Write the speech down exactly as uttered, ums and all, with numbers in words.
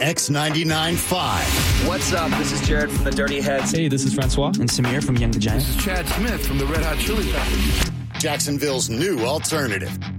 X ninety-nine point five. What's up? This is Jared from the Dirty Heads. Hey, this is Francois. And Samir from Young the Giant. This is Chad Smith from the Red Hot Chili Peppers. Jacksonville's new alternative.